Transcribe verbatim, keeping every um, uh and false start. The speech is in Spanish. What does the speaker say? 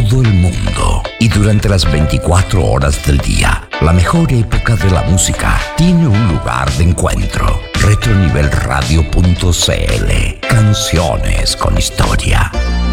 todo el mundo y durante las veinticuatro horas del día. La mejor época de la música tiene un lugar de encuentro. Retronivel Radio punto c l. Canciones con historia.